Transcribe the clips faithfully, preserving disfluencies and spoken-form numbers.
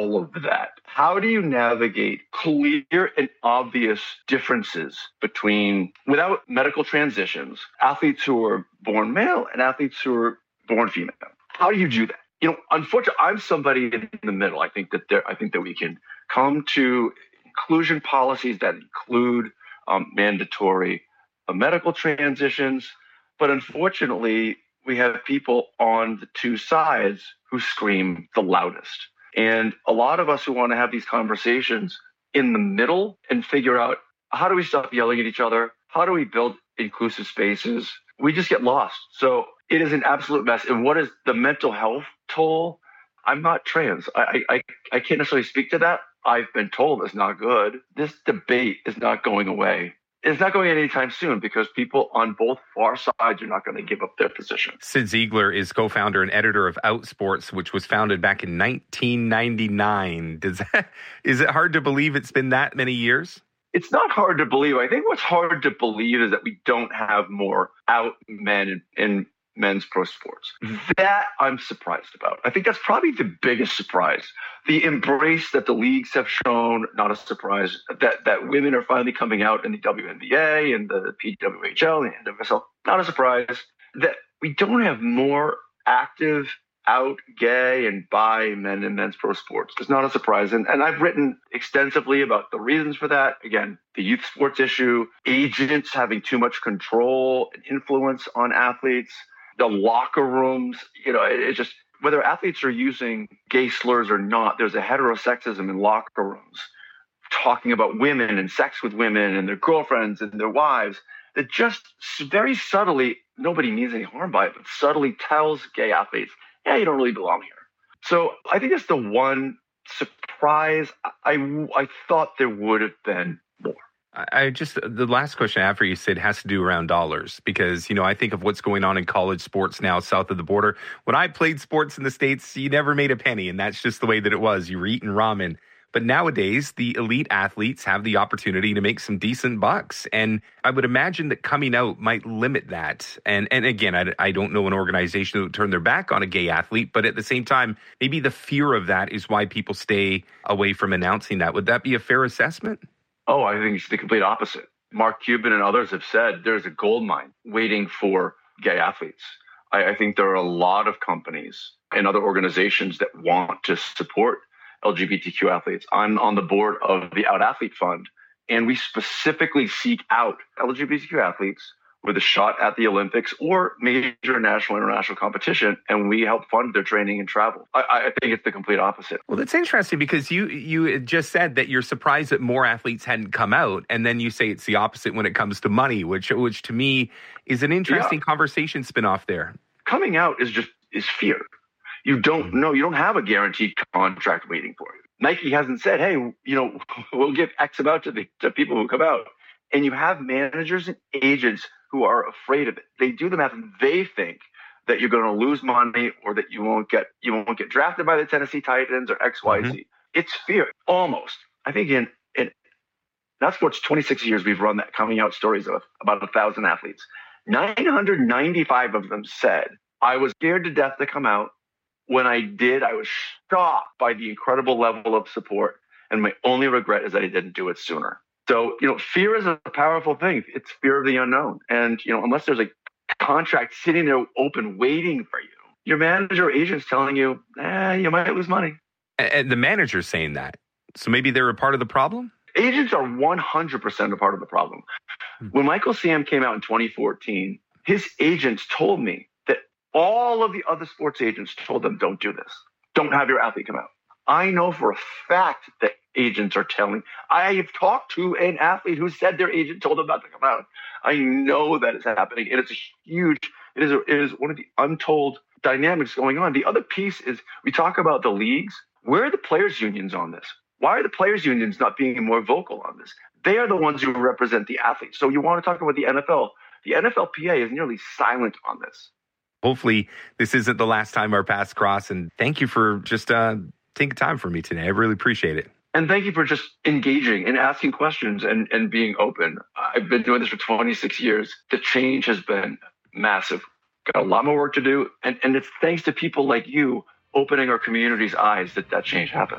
all of that, how do you navigate clear and obvious differences between, without medical transitions, athletes who are born male and athletes who are born female? How do you do that? You know, unfortunately, I'm somebody in the middle. I think that there, I think that we can come to inclusion policies that include um, mandatory uh, medical transitions, but unfortunately, we have people on the two sides who scream the loudest. And a lot of us who want to have these conversations in the middle and figure out, how do we stop yelling at each other? How do we build inclusive spaces? We just get lost. So it is an absolute mess. And what is the mental health toll? I'm not trans. I, I, I can't necessarily speak to that. I've been told it's not good. This debate is not going away. It's not going anytime soon because people on both far sides are not going to give up their position. Sid Ziegler is co-founder and editor of Outsports, which was founded back in nineteen ninety-nine. Does that, is it hard to believe it's been that many years? It's not hard to believe. I think what's hard to believe is that we don't have more out men in, in men's pro sports. That I'm surprised about. I think that's probably the biggest surprise. The embrace that the leagues have shown, not a surprise. That that women are finally coming out in the W N B A and the P W H L and the N F L, not a surprise. That we don't have more active out gay and bi men in men's pro sports. It's not a surprise. And, and I've written extensively about the reasons for that. Again, the youth sports issue, agents having too much control and influence on athletes, the locker rooms, you know, it, it just, whether athletes are using gay slurs or not, there's a heterosexism in locker rooms, talking about women and sex with women and their girlfriends and their wives that just very subtly, nobody means any harm by it, but subtly tells gay athletes, yeah, you don't really belong here. So I think it's the one surprise. I, I thought there would have been more. I just, the last question I have for you, Sid, has to do around dollars because, you know, I think of what's going on in college sports now south of the border. When I played sports in the States, you never made a penny, and that's just the way that it was. You were eating ramen. But nowadays, the elite athletes have the opportunity to make some decent bucks. And I would imagine that coming out might limit that. And and again, I, I don't know an organization that would turn their back on a gay athlete. But at the same time, maybe the fear of that is why people stay away from announcing that. Would that be a fair assessment? Oh, I think it's the complete opposite. Mark Cuban and others have said there's a gold mine waiting for gay athletes. I, I think there are a lot of companies and other organizations that want to support L G B T Q athletes. I'm on the board of the Out Athlete Fund, and we specifically seek out L G B T Q athletes with a shot at the Olympics or major national international competition, and we help fund their training and travel. I, I think it's the complete opposite. Well, that's interesting because you you just said that you're surprised that more athletes hadn't come out, and then you say it's the opposite when it comes to money, which which to me is an interesting yeah. conversation spin-off there. Coming out is just is fear. You don't know. You don't have a guaranteed contract waiting for you. Nike hasn't said, hey, you know, we'll give X amount to the to people who come out. And you have managers and agents who are afraid of it. They do the math and they think that you're going to lose money or that you won't get you won't get drafted by the Tennessee Titans or X, Y, Z. Mm-hmm. It's fear, almost. I think in, in that's what's twenty-six years we've run that coming out stories of about a thousand athletes. nine hundred ninety-five of them said, I was scared to death to come out. When I did, I was shocked by the incredible level of support. And my only regret is that I didn't do it sooner. So, you know, fear is a powerful thing. It's fear of the unknown. And, you know, unless there's a contract sitting there open waiting for you, your manager or agent's telling you, eh, you might lose money. And the manager's saying that. So maybe they're a part of the problem? Agents are one hundred percent a part of the problem. When Michael Sam came out in twenty fourteen, his agents told me that all of the other sports agents told them, don't do this. Don't have your athlete come out. I know for a fact that agents are telling. I have talked to an athlete who said their agent told them not to come out. I know that is happening. And it's a huge, it is, a, it is one of the untold dynamics going on. The other piece is we talk about the leagues. Where are the players' unions on this? Why are the players' unions not being more vocal on this? They are the ones who represent the athletes. So you want to talk about the N F L. The N F L P A is nearly silent on this. Hopefully this isn't the last time our paths cross. And thank you for just uh, taking time for me today. I really appreciate it. And thank you for just engaging and asking questions and, and being open. I've been doing this for twenty-six years. The change has been massive. Got a lot more work to do. And, and it's thanks to people like you opening our community's eyes that that change happened.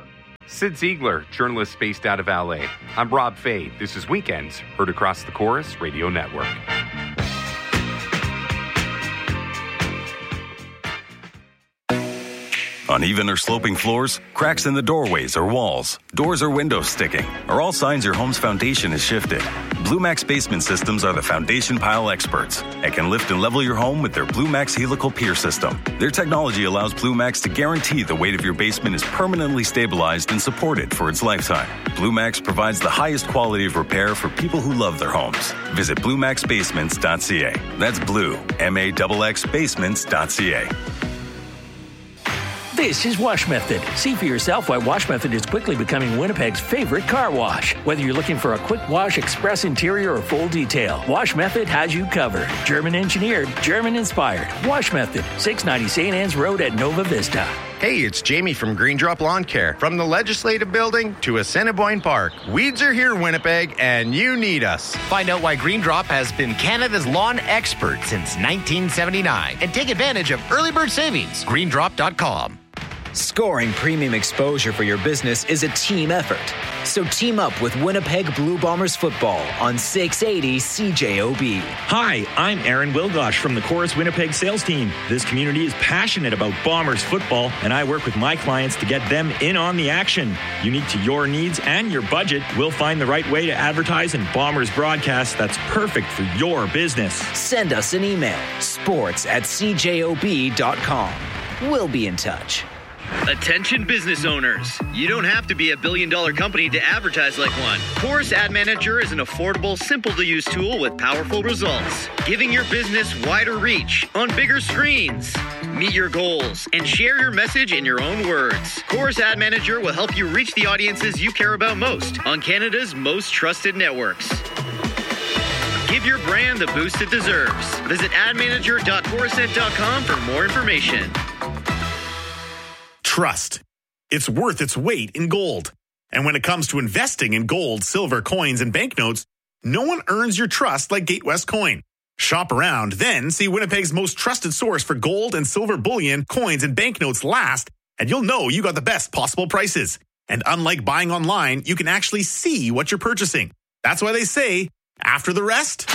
Sid Ziegler, journalist based out of L A. I'm Rob Fay. This is Weekends, heard across the Chorus Radio Network. Uneven or sloping floors, cracks in the doorways or walls, doors or windows sticking, are all signs your home's foundation is shifted. Blue Max Basement Systems are the foundation pile experts and can lift and level your home with their Blue Max Helical Pier System. Their technology allows Blue Max to guarantee the weight of your basement is permanently stabilized and supported for its lifetime. Blue Max provides the highest quality of repair for people who love their homes. Visit blue max basements dot c a. That's blue, M A X X basements dot c a. This is Wash Method. See for yourself why Wash Method is quickly becoming Winnipeg's favorite car wash. Whether you're looking for a quick wash, express interior, or full detail, Wash Method has you covered. German engineered, German inspired. Wash Method, six ninety Saint Anne's Road at Nova Vista. Hey, it's Jamie from Green Drop Lawn Care. From the Legislative Building to Assiniboine Park, weeds are here, Winnipeg, and you need us. Find out why Green Drop has been Canada's lawn expert since nineteen seventy-nine and take advantage of early bird savings. green drop dot com. Scoring premium exposure for your business is a team effort. So team up with Winnipeg Blue Bombers football on six eighty C J O B. Hi, I'm Aaron Wilgosh from the Chorus Winnipeg sales team. This community is passionate about Bombers football, and I work with my clients to get them in on the action. Unique to your needs and your budget, we'll find the right way to advertise in Bombers broadcast that's perfect for your business. Send us an email, sports at c j o b dot com. We'll be in touch. Attention business owners. You don't have to be a billion dollar company to advertise like one. Chorus Ad Manager is an affordable, simple to use tool with powerful results, giving your business wider reach on bigger screens. Meet your goals and share your message in your own words. Chorus Ad Manager will help you reach the audiences you care about most on Canada's most trusted networks. Give your brand the boost it deserves. Visit ad manager dot chorusnet dot com for more information. Trust. It's worth its weight in gold. And when it comes to investing in gold, silver, coins, and banknotes, no one earns your trust like Gatewest Coin. Shop around, then see Winnipeg's most trusted source for gold and silver bullion, coins, and banknotes last, and you'll know you got the best possible prices. And unlike buying online, you can actually see what you're purchasing. That's why they say, after the rest,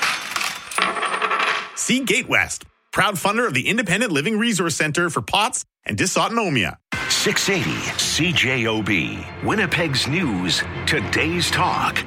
see Gatewest, proud funder of the Independent Living Resource Center for P O T S and dysautonomia. six eighty C J O B, Winnipeg's News, today's talk.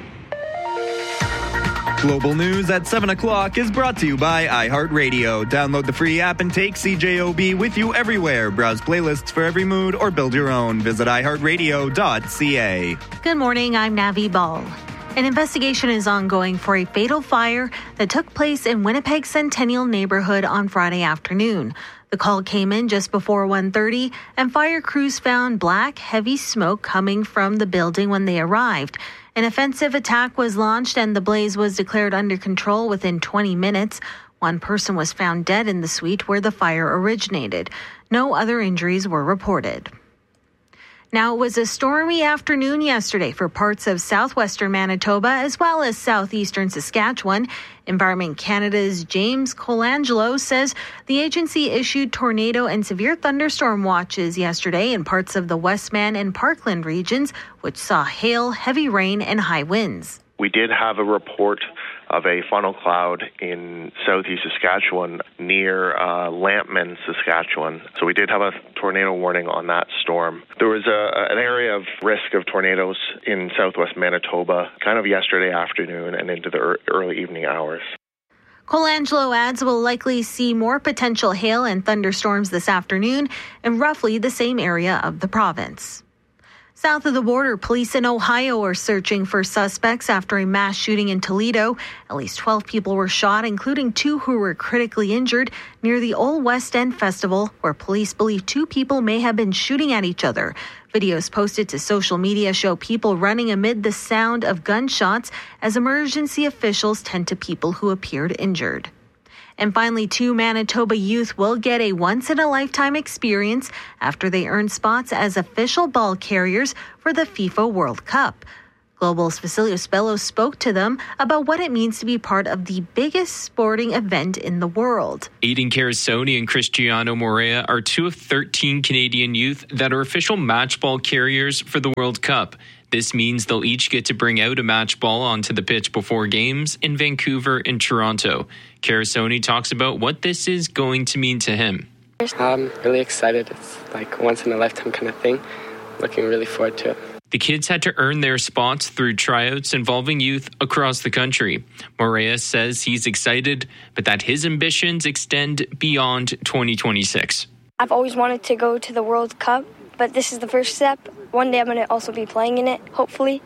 Global News at seven o'clock is brought to you by iHeartRadio. Download the free app and take C J O B with you everywhere. Browse playlists for every mood or build your own. Visit i heart radio dot c a. Good morning, I'm Navi Ball. An investigation is ongoing for a fatal fire that took place in Winnipeg Centennial neighborhood on Friday afternoon. The call came in just before one thirty, and fire crews found black, heavy smoke coming from the building when they arrived. An offensive attack was launched, and the blaze was declared under control within twenty minutes. One person was found dead in the suite where the fire originated. No other injuries were reported. Now, it was a stormy afternoon yesterday for parts of southwestern Manitoba as well as southeastern Saskatchewan. Environment Canada's James Colangelo says the agency issued tornado and severe thunderstorm watches yesterday in parts of the Westman and Parkland regions, which saw hail, heavy rain, and high winds. We did have a report of a funnel cloud in southeast Saskatchewan near uh, Lampman, Saskatchewan. So we did have a tornado warning on that storm. There was a, an area of risk of tornadoes in southwest Manitoba kind of yesterday afternoon and into the er- early evening hours. Colangelo adds we'll likely see more potential hail and thunderstorms this afternoon in roughly the same area of the province. South of the border, police in Ohio are searching for suspects after a mass shooting in Toledo. At least twelve people were shot, including two who were critically injured near the Old West End Festival, where police believe two people may have been shooting at each other. Videos posted to social media show people running amid the sound of gunshots as emergency officials tend to people who appeared injured. And finally, two Manitoba youth will get a once-in-a-lifetime experience after they earn spots as official ball carriers for the FIFA World Cup. Global's Vasilios Bellos spoke to them about what it means to be part of the biggest sporting event in the world. Aiden Carasoni and Cristiano Morea are two of thirteen Canadian youth that are official match ball carriers for the World Cup. This means they'll each get to bring out a match ball onto the pitch before games in Vancouver and Toronto. Carasoni talks about what this is going to mean to him. I'm really excited. It's like once in a lifetime kind of thing. Looking really forward to it. The kids had to earn their spots through tryouts involving youth across the country. Morea says he's excited, but that his ambitions extend beyond twenty twenty-six. I've always wanted to go to the World Cup, but this is the first step. One day I'm going to also be playing in it, hopefully.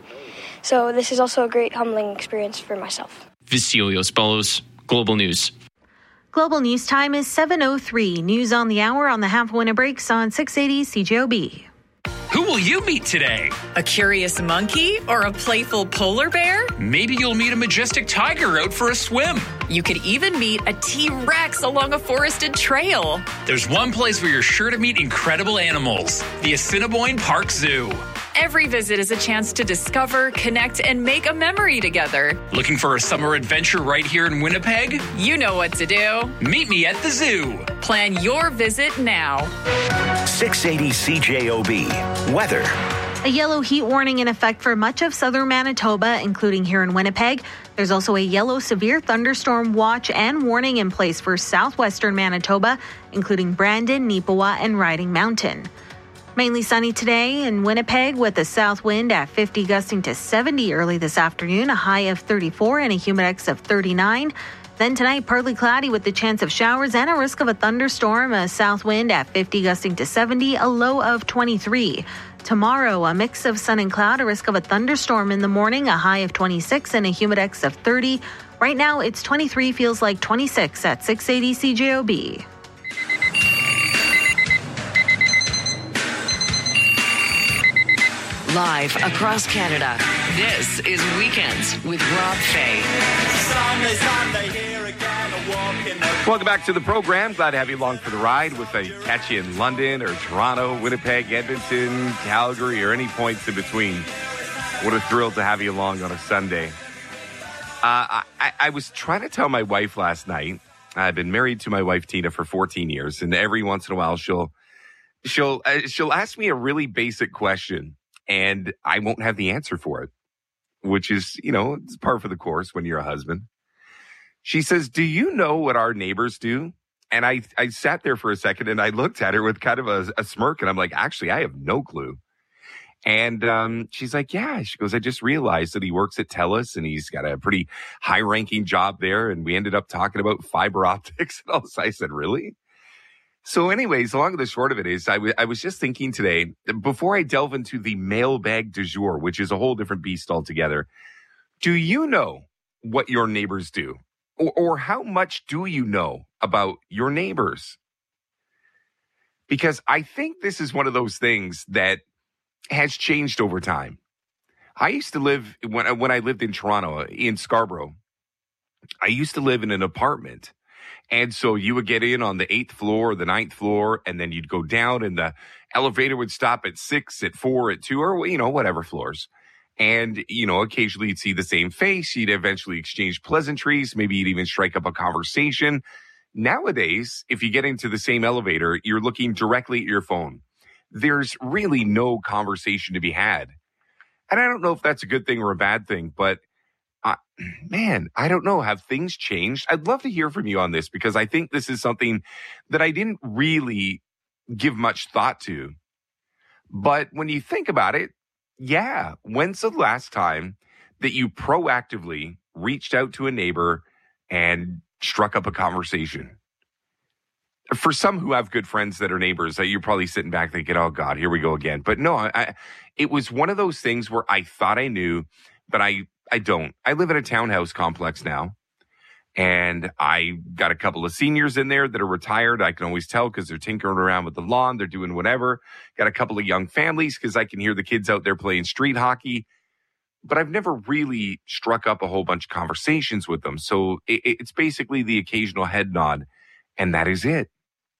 So this is also a great humbling experience for myself. Vasilios Bellos, Global News. Global News time is seven oh three. News on the hour on the half winter breaks on six eighty C J O B. Who will you meet today? A curious monkey or a playful polar bear? Maybe you'll meet a majestic tiger out for a swim. You could even meet a T-Rex along a forested trail. There's one place where you're sure to meet incredible animals, the Assiniboine Park Zoo. Every visit is a chance to discover, connect, and make a memory together. Looking for a summer adventure right here in Winnipeg? You know what to do. Meet me at the zoo. Plan your visit now. six eighty C J O B. Weather. A yellow heat warning in effect for much of southern Manitoba, including here in Winnipeg. There's also a yellow severe thunderstorm watch and warning in place for southwestern Manitoba, including Brandon, Neepawa, and Riding Mountain. Mainly sunny today in Winnipeg with a south wind at fifty gusting to seventy early this afternoon, a high of thirty-four and a humidex of thirty-nine. Then tonight, partly cloudy with the chance of showers and a risk of a thunderstorm, a south wind at fifty gusting to seventy, a low of twenty-three. Tomorrow, a mix of sun and cloud, a risk of a thunderstorm in the morning, a high of twenty-six and a humidex of thirty. Right now, it's twenty-three, feels like twenty-six at six eighty C J O B. Live across Canada, this is Weekends with Rob Fay. Sunday, Sunday, here again, Welcome back to the program. Glad to have you along for the ride with a catch you in London or Toronto, Winnipeg, Edmonton, Calgary, or any points in between. What a thrill to have you along on a Sunday. Uh, I, I was trying to tell my wife last night. I've been married to my wife Tina for fourteen years, and every once in a while she'll she'll uh, she'll ask me a really basic question, and I won't have the answer for it, which is, you know, it's par for the course when you're a husband. She says, "Do you know what our neighbors do?" And I I sat there for a second and I looked at her with kind of a, a smirk, and I'm like, actually, I have no clue. And um, she's like, yeah. She goes, I just realized that he works at TELUS and he's got a pretty high-ranking job there. And we ended up talking about fiber optics. And all this. I said, really? So anyways, long and the short of it is, I, w- I was just thinking today, before I delve into the mailbag du jour, which is a whole different beast altogether, do you know what your neighbors do? Or, or how much do you know about your neighbors? Because I think this is one of those things that has changed over time. I used to live, when, when I lived in Toronto, in Scarborough, I used to live in an apartment. And so you would get in on the eighth floor or the ninth floor, and then you'd go down and the elevator would stop at six, at four, at two, or, you know, whatever floors. And, you know, occasionally you'd see the same face. You'd eventually exchange pleasantries. Maybe you'd even strike up a conversation. Nowadays, if you get into the same elevator, you're looking directly at your phone. There's really no conversation to be had. And I don't know if that's a good thing or a bad thing, but uh, man, I don't know. Have things changed? I'd love to hear from you on this, because I think this is something that I didn't really give much thought to. But when you think about it, yeah, when's the last time that you proactively reached out to a neighbor and struck up a conversation? For some who have good friends that are neighbors, uh, you're probably sitting back thinking, oh, God, here we go again. But no, I, I, it was one of those things where I thought I knew, but I, I don't. I live in a townhouse complex now, and I got a couple of seniors in there that are retired. I can always tell because they're tinkering around with the lawn. They're doing whatever. Got a couple of young families because I can hear the kids out there playing street hockey. But I've never really struck up a whole bunch of conversations with them. So it, it's basically the occasional head nod, and that is it.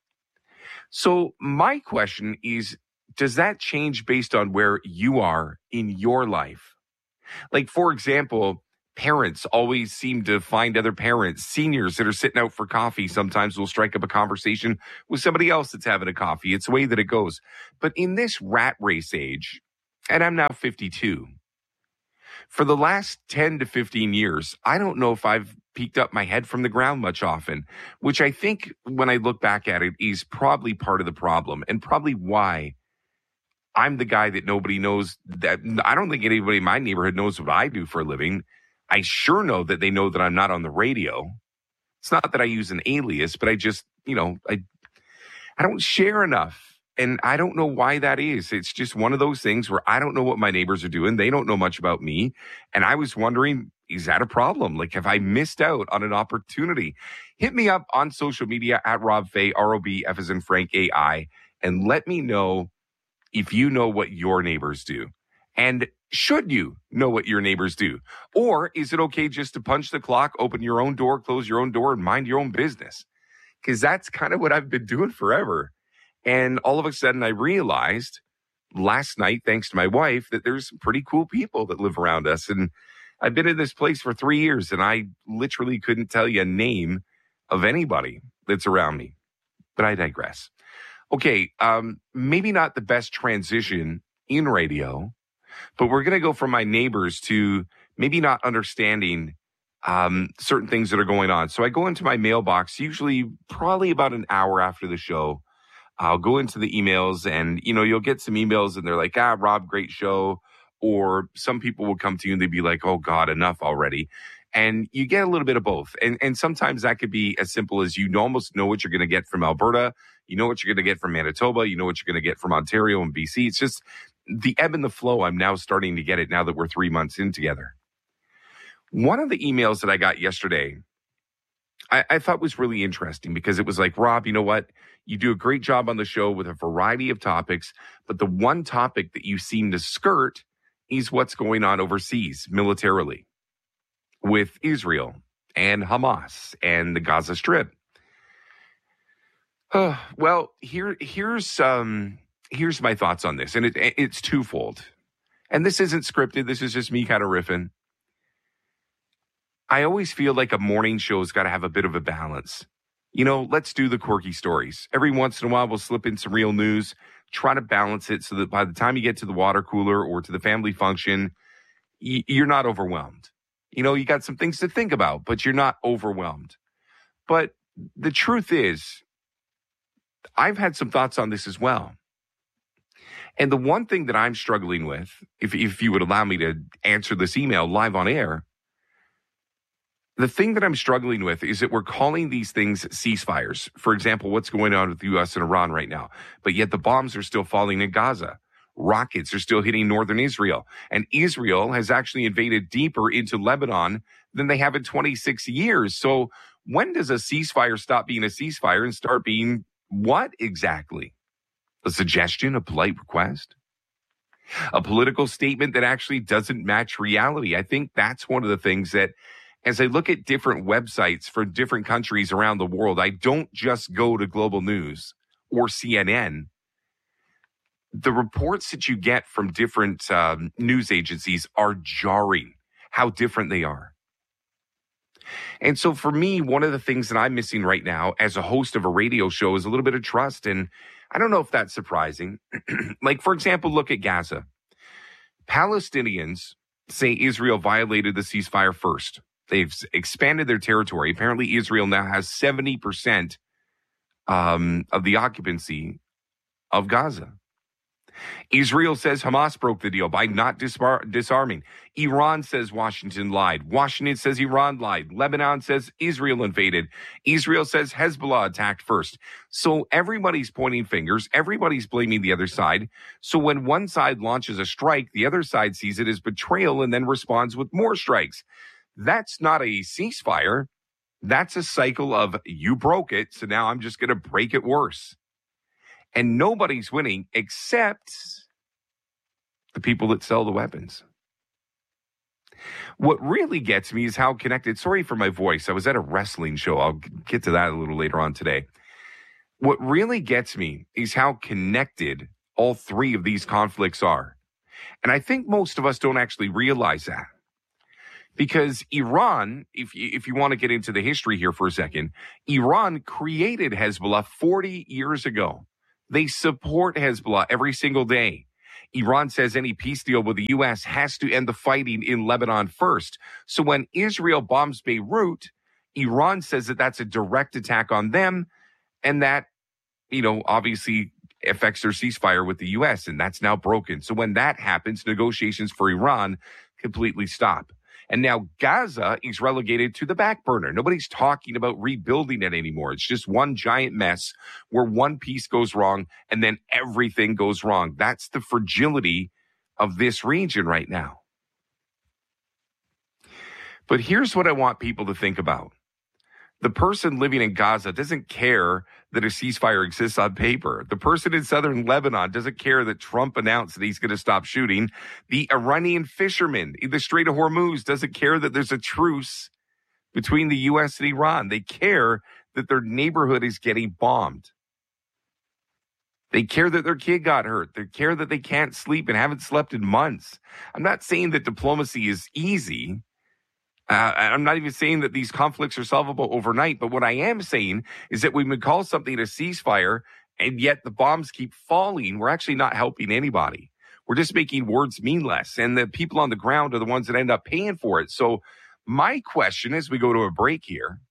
So my question is, does that change based on where you are in your life? Like, for example, parents always seem to find other parents. Seniors that are sitting out for coffee sometimes will strike up a conversation with somebody else that's having a coffee. It's the way that it goes. But in this rat race age, and I'm now fifty-two, for the last ten to fifteen years, I don't know if I've peeked up my head from the ground much often, which I think when I look back at it is probably part of the problem and probably why I'm the guy that nobody knows. That I don't think anybody in my neighborhood knows what I do for a living. I sure know that they know that I'm not on the radio. It's not that I use an alias, but I just, you know, I I don't share enough. And I don't know why that is. It's just one of those things where I don't know what my neighbors are doing. They don't know much about me. And I was wondering, is that a problem? Like, have I missed out on an opportunity? Hit me up on social media at Rob Fay, R O B F as in Frank A I, and let me know if you know what your neighbors do. And should you know what your neighbors do? Or is it okay just to punch the clock, open your own door, close your own door, and mind your own business? Because that's kind of what I've been doing forever. And all of a sudden I realized last night, thanks to my wife, that there's some pretty cool people that live around us. And I've been in this place for three years and I literally couldn't tell you a name of anybody that's around me. But I digress. Okay, um, maybe not the best transition in radio, but we're going to go from my neighbors to maybe not understanding um, certain things that are going on. So I go into my mailbox, usually probably about an hour after the show. I'll go into the emails and, you know, you'll get some emails and they're like, ah, Rob, great show. Or some people will come to you and they'd be like, oh, God, enough already. And you get a little bit of both. And and sometimes that could be as simple as you almost know what you're going to get from Alberta. You know what you're going to get from Manitoba. You know what you're going to get from Ontario and B C. It's just the ebb and the flow. I'm now starting to get it now that we're three months in together. One of the emails that I got yesterday, I, I thought was really interesting because it was like, Rob, you know what? You do a great job on the show with a variety of topics, but the one topic that you seem to skirt is what's going on overseas militarily with Israel and Hamas and the Gaza Strip. Uh, well, here, here's um, here's my thoughts on this, and it, it's twofold. And this isn't scripted. This is just me kind of riffing. I always feel like a morning show's got to have a bit of a balance. You know, let's do the quirky stories. Every once in a while, we'll slip in some real news, try to balance it so that by the time you get to the water cooler or to the family function, y- you're not overwhelmed. You know, you got some things to think about, but you're not overwhelmed. But the truth is, I've had some thoughts on this as well. And the one thing that I'm struggling with, if, if you would allow me to answer this email live on air, the thing that I'm struggling with is that we're calling these things ceasefires. For example, what's going on with the U S and Iran right now. But yet the bombs are still falling in Gaza. Rockets are still hitting northern Israel. And Israel has actually invaded deeper into Lebanon than they have in twenty-six years. So when does a ceasefire stop being a ceasefire and start being what exactly? A suggestion, a polite request? A political statement that actually doesn't match reality? I think that's one of the things that, as I look at different websites for different countries around the world, I don't just go to Global News or C N N. The reports that you get from different um, news agencies are jarring, how different they are. And so for me, one of the things that I'm missing right now as a host of a radio show is a little bit of trust. And I don't know if that's surprising. Like, for example, look at Gaza. Palestinians say Israel violated the ceasefire first. They've expanded their territory. Apparently, Israel now has seventy percent um, of the occupancy of Gaza. Israel says Hamas broke the deal by not disbar- disarming. Iran says Washington lied. Washington says Iran lied. Lebanon says Israel invaded. Israel says Hezbollah attacked first. So everybody's pointing fingers. Everybody's blaming the other side. So when one side launches a strike, the other side sees it as betrayal and then responds with more strikes. That's not a ceasefire. That's a cycle of you broke it, so now I'm just going to break it worse. And nobody's winning except the people that sell the weapons. What really gets me is how connected. Sorry for my voice. I was at a wrestling show. I'll get to that a little later on today. What really gets me is how connected all three of these conflicts are. And I think most of us don't actually realize that. Because Iran, if you, if you want to get into the history here for a second, Iran created Hezbollah forty years ago. They support Hezbollah every single day. Iran says any peace deal with the U S has to end the fighting in Lebanon first. So when Israel bombs Beirut, Iran says that that's a direct attack on them, and that, you know, obviously affects their ceasefire with the U S, and that's now broken. So when that happens, negotiations for Iran completely stop. And now Gaza is relegated to the back burner. Nobody's talking about rebuilding it anymore. It's just one giant mess where one piece goes wrong and then everything goes wrong. That's the fragility of this region right now. But here's what I want people to think about. The person living in Gaza doesn't care that a ceasefire exists on paper. The person in southern Lebanon doesn't care that Trump announced that he's going to stop shooting. The Iranian fisherman in the Strait of Hormuz doesn't care that there's a truce between the U S and Iran. They care that their neighborhood is getting bombed. They care that their kid got hurt. They care that they can't sleep and haven't slept in months. I'm not saying that diplomacy is easy. Uh, I'm not even saying that these conflicts are solvable overnight, but what I am saying is that when we call something a ceasefire and yet the bombs keep falling, we're actually not helping anybody. We're just making words mean less, and the people on the ground are the ones that end up paying for it. So my question as we go to a break here,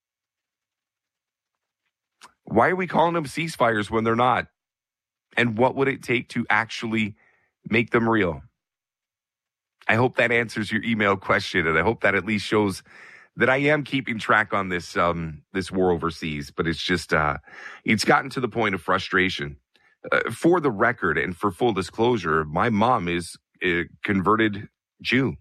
why are we calling them ceasefires when they're not? And what would it take to actually make them real? I hope that answers your email question, and I hope that at least shows that I am keeping track on this um, this war overseas. But it's just, uh, it's gotten to the point of frustration. Uh, for the record, and for full disclosure, my mom is a converted Jew.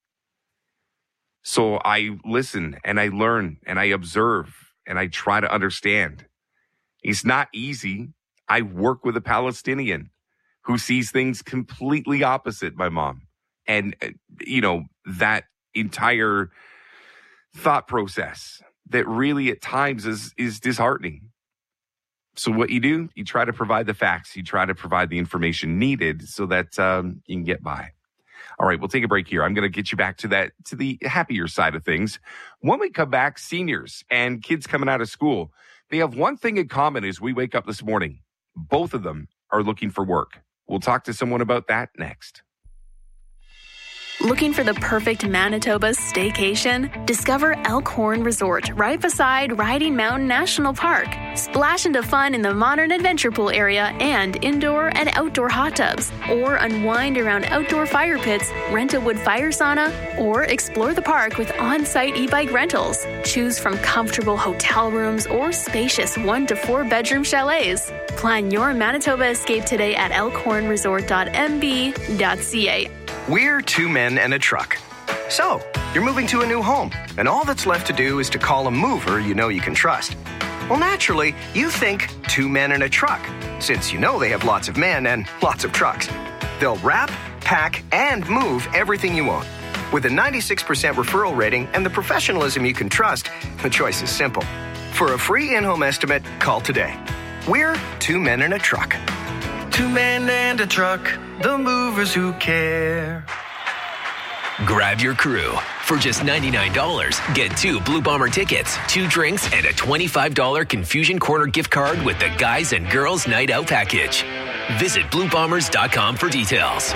So I listen, and I learn, and I observe, and I try to understand. It's not easy. I work with a Palestinian who sees things completely opposite my mom. And, you know, that entire thought process that really at times is, is disheartening. So what you do, you try to provide the facts. You try to provide the information needed so that um, you can get by. All right, we'll take a break here. I'm going to get you back to that, to the happier side of things. When we come back, seniors and kids coming out of school, they have one thing in common as we wake up this morning. Both of them are looking for work. We'll talk to someone about that next. Looking for the perfect Manitoba staycation? Discover Elkhorn Resort, right beside Riding Mountain National Park. Splash into fun in the modern adventure pool area and indoor and outdoor hot tubs. Or unwind around outdoor fire pits, rent a wood fire sauna, or explore the park with on-site e-bike rentals. Choose from comfortable hotel rooms or spacious one to four bedroom chalets. Plan your Manitoba escape today at elkhorn resort dot m b dot c a. We're two men and a truck. So, you're moving to a new home, and all that's left to do is to call a mover you know you can trust. Well, naturally, you think two men and a truck, since you know they have lots of men and lots of trucks. They'll wrap, pack, and move everything you own. With a ninety-six percent referral rating and the professionalism you can trust, the choice is simple. For a free in-home estimate, call today. We're two men and a truck. Two men and a truck, the movers who care. Grab your crew. For just ninety-nine dollars, get two Blue Bomber tickets, two drinks, and a twenty-five dollars Confusion Corner gift card with the Guys and Girls Night Out package. Visit blue bombers dot com for details.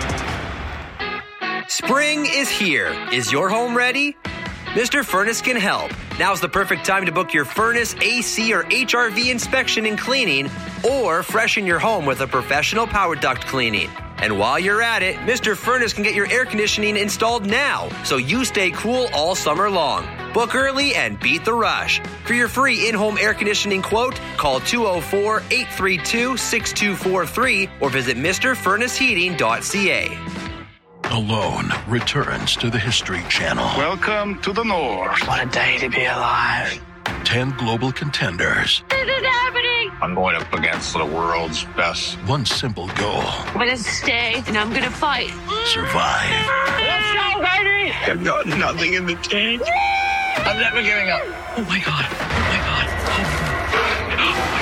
Spring is here. Is your home ready? Mister Furnace can help. Now's the perfect time to book your furnace, A C, or H R V inspection and cleaning, or freshen your home with a professional power duct cleaning. And while you're at it, Mister Furnace can get your air conditioning installed now, so you stay cool all summer long. Book early and beat the rush. For your free in-home air conditioning quote, call two oh four, eight three two, six two four three or visit Mr Furnace Heating dot c a. Alone returns to the History Channel. Welcome to the North. What a day to be alive. Ten global contenders. This is happening. I'm going up against the world's best. One simple goal. I'm going to stay and I'm going to fight. Survive. Let's go, baby. I've got nothing in the tank. I'm never giving up. Oh my God. Oh my God. Oh my God.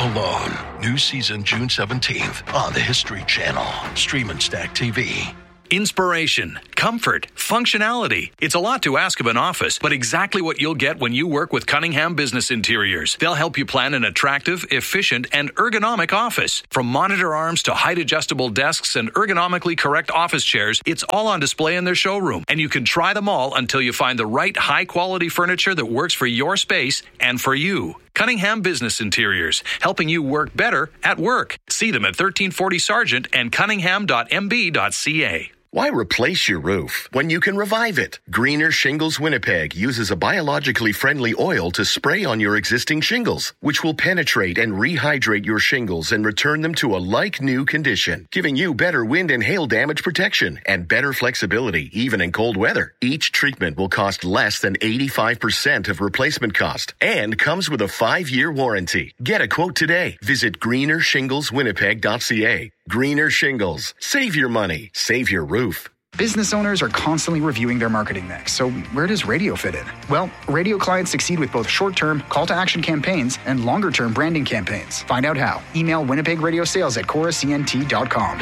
Alone. New season June seventeenth on the History Channel. Stream and Stack T V. Inspiration, comfort, functionality. It's a lot to ask of an office, but exactly what you'll get when you work with Cunningham Business Interiors. They'll help you plan an attractive, efficient, and ergonomic office. From monitor arms to height-adjustable desks and ergonomically correct office chairs, it's all on display in their showroom. And you can try them all until you find the right high-quality furniture that works for your space and for you. Cunningham Business Interiors, helping you work better at work. See them at thirteen forty Sargent and cunningham dot m b dot c a. Why replace your roof when you can revive it? Greener Shingles Winnipeg uses a biologically friendly oil to spray on your existing shingles, which will penetrate and rehydrate your shingles and return them to a like-new condition, giving you better wind and hail damage protection and better flexibility, even in cold weather. Each treatment will cost less than eighty-five percent of replacement cost and comes with a five-year warranty. Get a quote today. Visit greener shingles winnipeg dot c a. Greener Shingles. Save your money. Save your roof. Business owners are constantly reviewing their marketing mix, so where does radio fit in? Well, radio clients succeed with both short-term call-to-action campaigns and longer-term branding campaigns. Find out how. Email Winnipeg Radio Sales at chorus c n t dot com.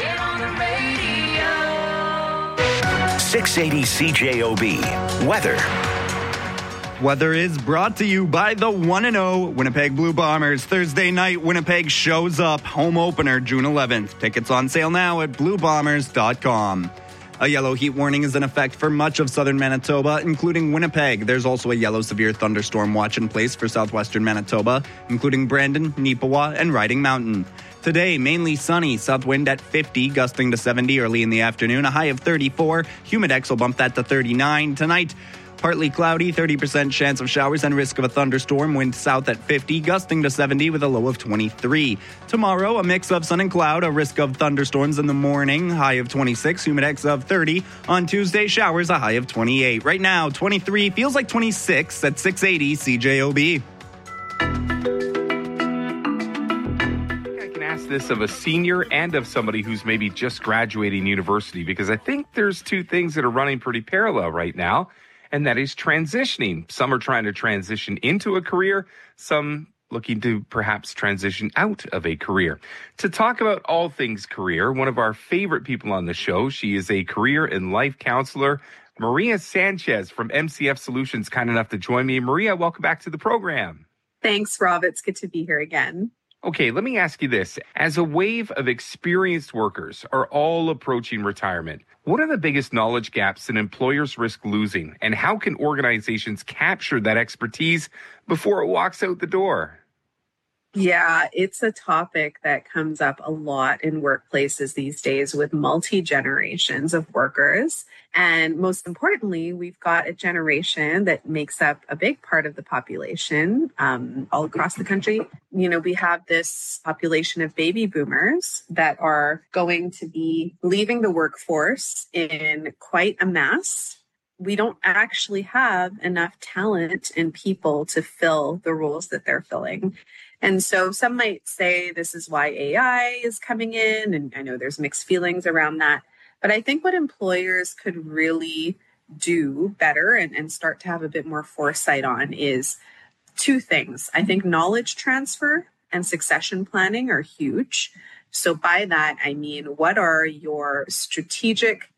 six eighty C J O B. Weather. Weather is brought to you by the one and oh Winnipeg Blue Bombers. Thursday night, Winnipeg shows up. Home opener, June eleventh. Tickets on sale now at blue bombers dot com. A yellow heat warning is in effect for much of southern Manitoba, including Winnipeg. There's also a yellow severe thunderstorm watch in place for southwestern Manitoba, including Brandon, Neepawa, and Riding Mountain. Today, mainly sunny, south wind at fifty, gusting to seventy early in the afternoon, a high of thirty-four. Humidex will bump that to thirty-nine. Tonight, partly cloudy, thirty percent chance of showers and risk of a thunderstorm. Wind south at fifty, gusting to seventy with a low of twenty-three. Tomorrow, a mix of sun and cloud, a risk of thunderstorms in the morning, high of twenty-six, humidex of thirty. On Tuesday, showers, a high of twenty-eight. Right now, twenty-three, feels like twenty-six at six eighty C J O B. I can ask this of a senior and of somebody who's maybe just graduating university, because I think there's two things that are running pretty parallel right now. And that is transitioning. Some are trying to transition into a career, some looking to perhaps transition out of a career. To talk about all things career, one of our favorite people on the show, she is a career and life counselor, Maria Sanchez from M C F Solutions, kind enough to join me. Maria, welcome back to the program. Thanks, Rob. It's good to be here again. Okay, let me ask you this. As a wave of experienced workers are all approaching retirement, what are the biggest knowledge gaps that employers risk losing, and how can organizations capture that expertise before it walks out the door? Yeah, it's a topic that comes up a lot in workplaces these days with multi-generations of workers. And most importantly, we've got a generation that makes up a big part of the population um, all across the country. You know, we have this population of baby boomers that are going to be leaving the workforce in quite a mass. We don't actually have enough talent and people to fill the roles that they're filling. And so some might say this is why A I is coming in. And I know there's mixed feelings around that. But I think what employers could really do better and, and start to have a bit more foresight on is two things. I think knowledge transfer and succession planning are huge. So by that, I mean, what are your strategic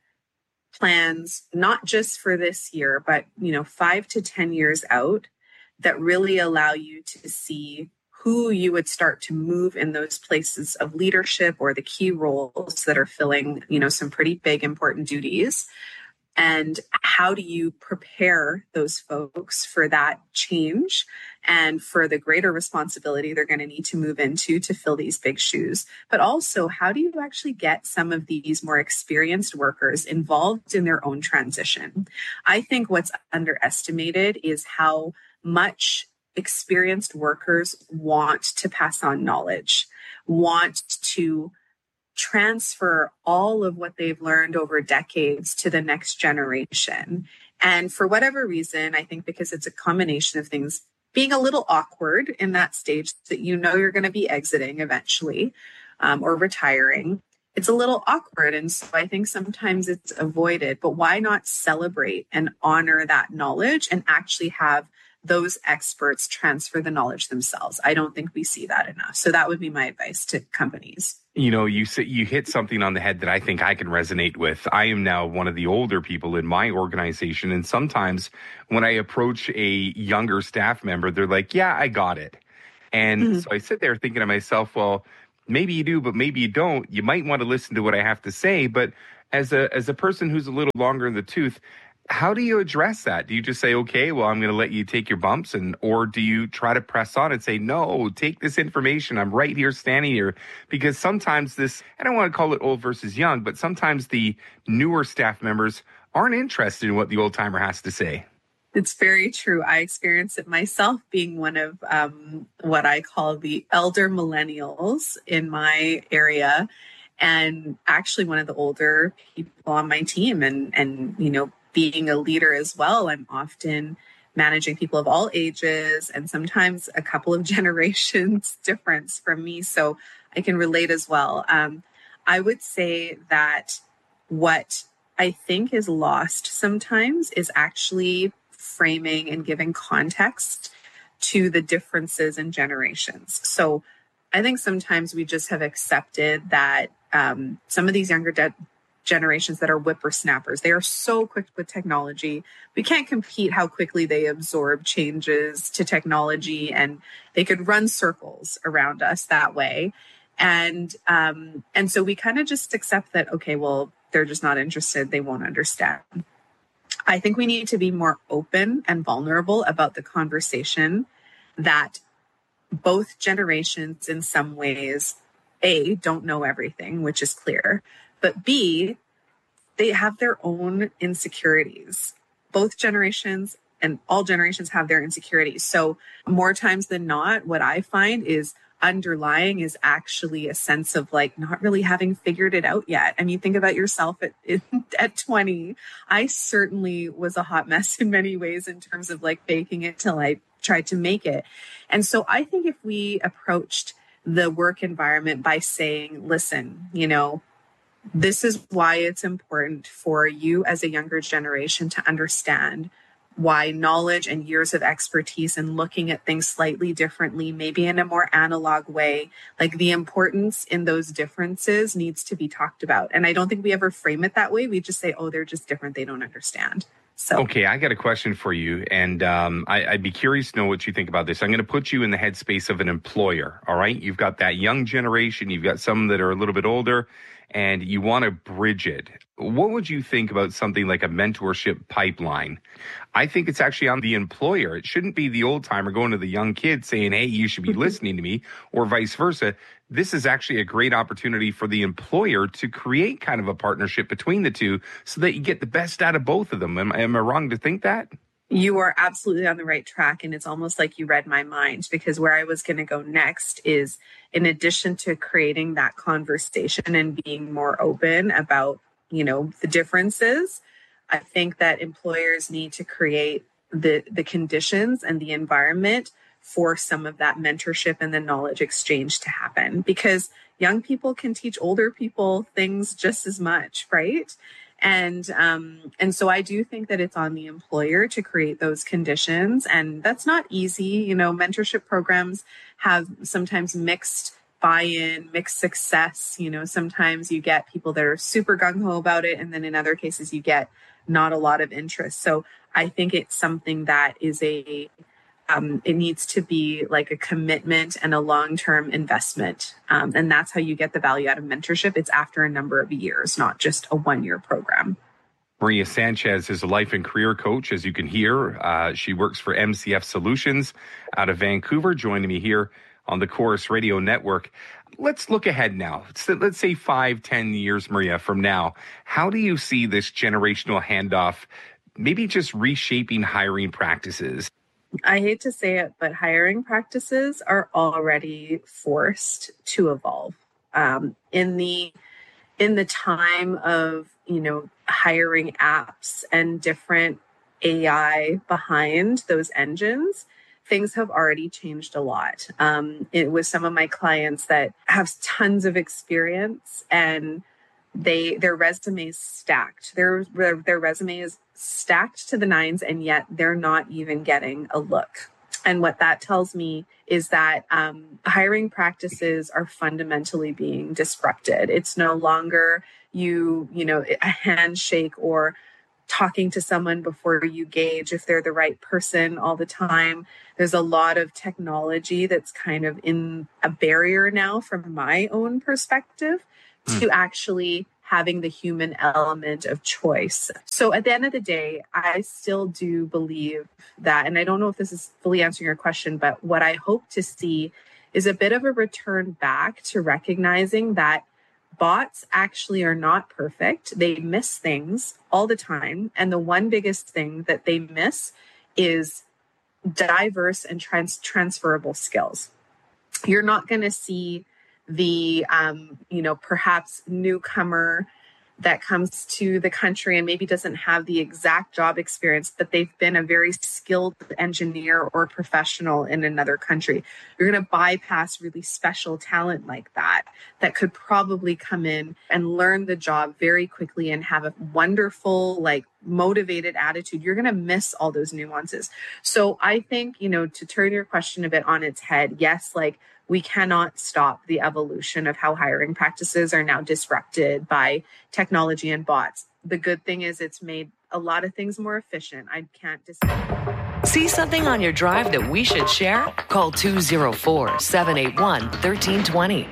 plans, not just for this year, but, you know, five to ten years out that really allow you to see who you would start to move in those places of leadership or the key roles that are filling, you know, some pretty big, important duties. And how do you prepare those folks for that change and for the greater responsibility they're going to need to move into to fill these big shoes? But also, how do you actually get some of these more experienced workers involved in their own transition? I think what's underestimated is how much experienced workers want to pass on knowledge, want to transfer all of what they've learned over decades to the next generation. And for whatever reason, I think because it's a combination of things being a little awkward in that stage that you know you're going to be exiting eventually um, or retiring, it's a little awkward. And so I think sometimes it's avoided. But why not celebrate and honor that knowledge and actually have those experts transfer the knowledge themselves. I don't think we see that enough. So that would be my advice to companies. You know, you say, you hit something on the head that I think I can resonate with. I am now one of the older people in my organization. And sometimes when I approach a younger staff member, they're like, yeah, I got it. And mm-hmm. so I sit there thinking to myself, well, maybe you do, but maybe you don't. You might want to listen to what I have to say. But as a as a person who's a little longer in the tooth, how do you address that? Do you just say, okay, well, I'm going to let you take your bumps, and or do you try to press on and say, no, take this information. I'm right here, standing here. Because sometimes this, I don't want to call it old versus young, but sometimes the newer staff members aren't interested in what the old timer has to say. It's very true. I experienced it myself, being one of um, what I call the elder millennials in my area, and actually one of the older people on my team, and and you know, being a leader as well. I'm often managing people of all ages and sometimes a couple of generations difference from me. So I can relate as well. Um, I would say that what I think is lost sometimes is actually framing and giving context to the differences in generations. So I think sometimes we just have accepted that um, some of these younger de- generations that are whippersnappers, they are so quick with technology. We can't compete how quickly they absorb changes to technology, and they could run circles around us that way. And um, and so we kind of just accept that, okay, well, they're just not interested. They won't understand. I think we need to be more open and vulnerable about the conversation that both generations in some ways, A, don't know everything, which is clear, but B, they have their own insecurities. Both generations and all generations have their insecurities. So more times than not, what I find is underlying is actually a sense of like not really having figured it out yet. I mean, think about yourself at at twenty. I certainly was a hot mess in many ways in terms of like faking it till I tried to make it. And so I think if we approached the work environment by saying, listen, you know, this is why it's important for you as a younger generation to understand why knowledge and years of expertise and looking at things slightly differently, maybe in a more analog way, like the importance in those differences needs to be talked about. And I don't think we ever frame it that way. We just say, oh, they're just different. They don't understand. So, okay, I got a question for you, and um, I, I'd be curious to know what you think about this. I'm going to put you in the headspace of an employer, all right? You've got that young generation. You've got some that are a little bit older, and you want to bridge it. What would you think about something like a mentorship pipeline? I think it's actually on the employer. It shouldn't be the old timer going to the young kid saying, hey, you should be listening to me, or vice versa. This is actually a great opportunity for the employer to create kind of a partnership between the two so that you get the best out of both of them. Am, am I wrong to think that? You are absolutely on the right track. And it's almost like you read my mind, because where I was going to go next is, in addition to creating that conversation and being more open about, you know, the differences, I think that employers need to create the, the conditions and the environment for some of that mentorship and the knowledge exchange to happen, because young people can teach older people things just as much, right? And um, and so I do think that it's on the employer to create those conditions, and that's not easy. You know, mentorship programs have sometimes mixed buy-in, mixed success. You know, sometimes you get people that are super gung-ho about it, and then in other cases you get not a lot of interest. So I think it's something that is a Um, it needs to be like a commitment and a long-term investment. Um, and that's how you get the value out of mentorship. It's after a number of years, not just a one-year program. Maria Sanchez is a life and career coach, as you can hear. Uh, she works for M C F Solutions out of Vancouver, joining me here on the Chorus Radio Network. Let's look ahead now. Let's say five, ten years, Maria, from now. How do you see this generational handoff maybe just reshaping hiring practices? I hate to say it, but hiring practices are already forced to evolve. Um, in the in the time of, you know, hiring apps and different A I behind those engines, things have already changed a lot. Um, it was some of my clients that have tons of experience, and they their resumes stacked. Their, their their resume is stacked to the nines, and yet they're not even getting a look. And what that tells me is that um, hiring practices are fundamentally being disrupted. It's no longer you, you know, a handshake or talking to someone before you gauge if they're the right person all the time. There's a lot of technology that's kind of in a barrier now from my own perspective mm. to actually having the human element of choice. So at the end of the day, I still do believe that, and I don't know if this is fully answering your question, but what I hope to see is a bit of a return back to recognizing that bots actually are not perfect. They miss things all the time. And the one biggest thing that they miss is diverse and trans- transferable skills. You're not going to see the, um, you know, perhaps newcomer that comes to the country and maybe doesn't have the exact job experience, but they've been a very skilled engineer or professional in another country. You're going to bypass really special talent like that, that could probably come in and learn the job very quickly and have a wonderful, like, motivated attitude. You're going to miss all those nuances. So I think, you know, to turn your question a bit on its head, yes, like, we cannot stop the evolution of how hiring practices are now disrupted by technology and bots. The good thing is it's made a lot of things more efficient. I can't disagree. See something on your drive that we should share? Call two oh four, seven eight one, one three two zero.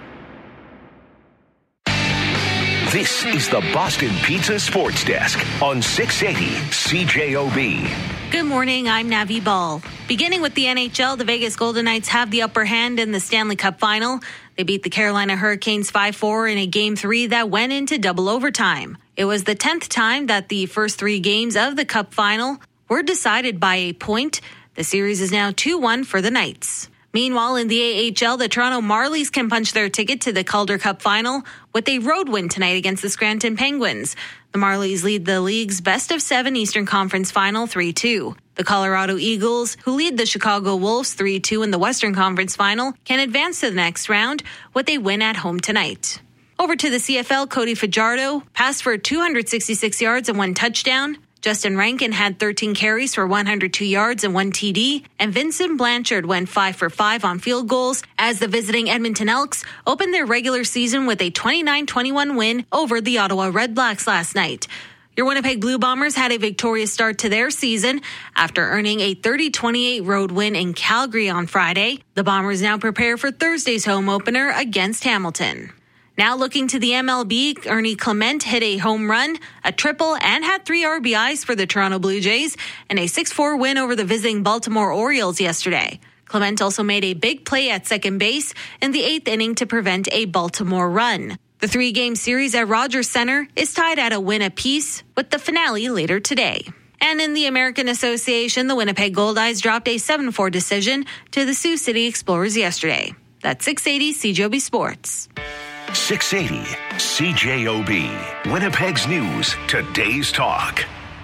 This is the Boston Pizza Sports Desk on six eighty C J O B. Good morning, I'm Navi Ball. Beginning with the N H L, the Vegas Golden Knights have the upper hand in the Stanley Cup final. They beat the Carolina Hurricanes five four in a game three that went into double overtime. It was the tenth time that the first three games of the Cup final were decided by a point. The series is now two one for the Knights. Meanwhile, in the A H L, the Toronto Marlies can punch their ticket to the Calder Cup final with a road win tonight against the Scranton Penguins. The Marlies lead the league's best of seven Eastern Conference final three two. The Colorado Eagles, who lead the Chicago Wolves three two in the Western Conference final, can advance to the next round with a win at home tonight. Over to the C F L, Cody Fajardo passed for two hundred sixty-six yards and one touchdown. Justin Rankin had thirteen carries for one hundred two yards and one T D, and Vincent Blanchard went five for five on field goals as the visiting Edmonton Elks opened their regular season with a twenty-nine twenty-one win over the Ottawa Redblacks last night. Your Winnipeg Blue Bombers had a victorious start to their season after earning a thirty twenty-eight road win in Calgary on Friday. The Bombers now prepare for Thursday's home opener against Hamilton. Now looking to the M L B, Ernie Clement hit a home run, a triple, and had three R B Is for the Toronto Blue Jays and a six four win over the visiting Baltimore Orioles yesterday. Clement also made a big play at second base in the eighth inning to prevent a Baltimore run. The three-game series at Rogers Center is tied at a win apiece, with the finale later today. And in the American Association, the Winnipeg Goldeyes dropped a seven four decision to the Sioux City Explorers yesterday. That's six eighty C J O B Sports. six eighty C J O B. Winnipeg's News, today's talk.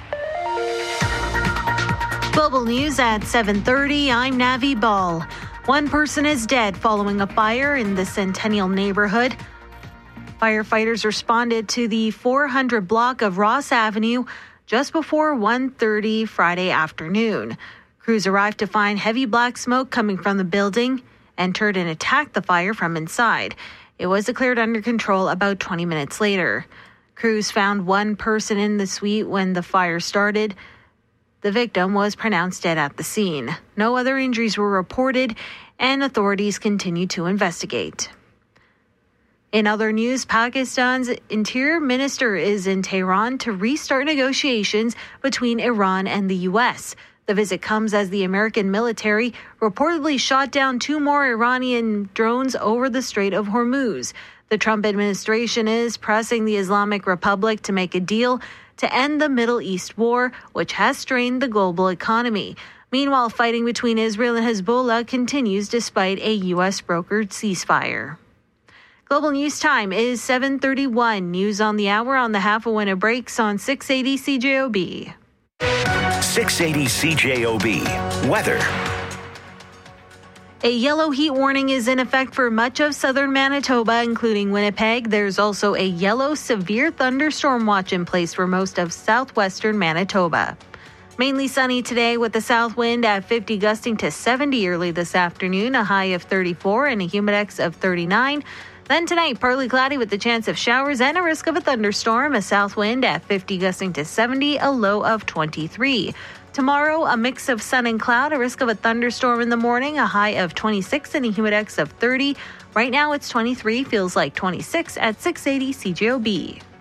Global news at seven thirty. I'm Navi Ball. One person is dead following a fire in the Centennial neighborhood. Firefighters responded to the four hundred block of Ross Avenue just before one thirty Friday afternoon. Crews arrived to find heavy black smoke coming from the building, entered and attacked the fire from inside. It was declared under control about twenty minutes later. Crews found one person in the suite when the fire started. The victim was pronounced dead at the scene. No other injuries were reported, and authorities continue to investigate. In other news, Pakistan's interior minister is in Tehran to restart negotiations between Iran and the U S. The visit comes as the American military reportedly shot down two more Iranian drones over the Strait of Hormuz. The Trump administration is pressing the Islamic Republic to make a deal to end the Middle East war, which has strained the global economy. Meanwhile, fighting between Israel and Hezbollah continues despite a U S brokered ceasefire. Global News Time is seven thirty-one. News on the hour on the half of when it breaks on six eighty C J O B. six eighty C J O B. Weather. A yellow heat warning is in effect for much of southern Manitoba, including Winnipeg. There's also a yellow severe thunderstorm watch in place for most of southwestern Manitoba. Mainly sunny today with the south wind at fifty, gusting to seventy early this afternoon, a high of thirty-four and a humidex of thirty-nine. Then tonight, partly cloudy with the chance of showers and a risk of a thunderstorm, a south wind at fifty, gusting to seventy, a low of twenty-three. Tomorrow, a mix of sun and cloud, a risk of a thunderstorm in the morning, a high of twenty-six and a humidex of thirty. Right now it's twenty-three, feels like twenty-six at six eighty C J O B.